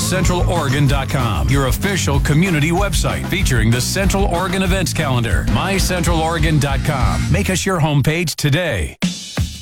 mycentraloregon.com, your official community website featuring the Central Oregon events calendar. mycentraloregon.com. Make us your homepage today.